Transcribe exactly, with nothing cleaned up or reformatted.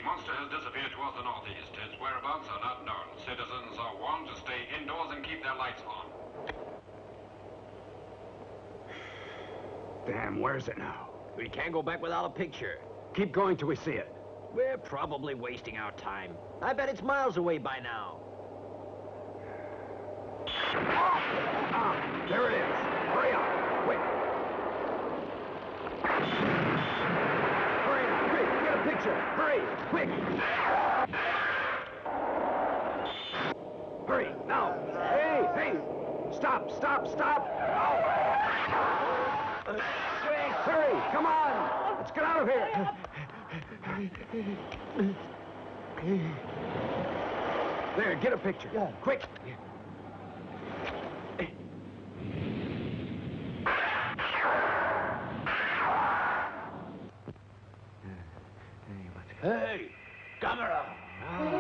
monster has disappeared towards the northeast. Its whereabouts are not known. Citizens are warned to stay indoors and keep their lights on. Damn, where's it now? We can't go back without a picture. Keep going till we see it. We're probably wasting our time. I bet it's miles away by now. Ah, there it is. Hurry up, quick. Hurry up, quick, get a picture. Hurry, quick. Hurry, now. Hey, hey, stop, stop, stop. Uh, quick, hurry, come on. Let's get out of here. There, get a picture. Yeah. Quick. Hey, camera!